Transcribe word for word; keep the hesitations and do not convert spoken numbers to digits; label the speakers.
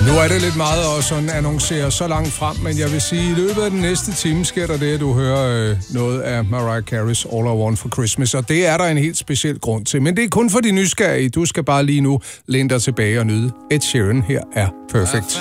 Speaker 1: Nu er det lidt meget at sådan annoncere så langt frem, men jeg vil sige, at i løbet af den næste time sker der det, at du hører øh, noget af Mariah Carey's All I Want for Christmas, og det er der en helt speciel grund til. Men det er kun for de nysgerrige. Du skal bare lige nu læne dig tilbage og nyde. Ed Sheeran her er Perfect.